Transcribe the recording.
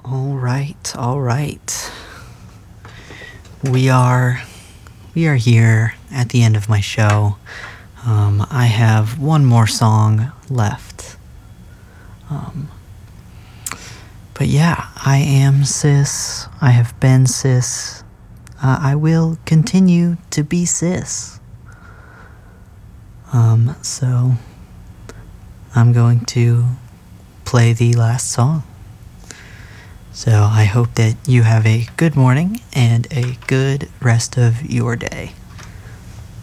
All right, all right. We are here at the end of my show. I have one more song left. But yeah, I am Sis. I have been Sis. I will continue to be Sis. So I'm going to play the last song. So I hope that you have a good morning and a good rest of your day.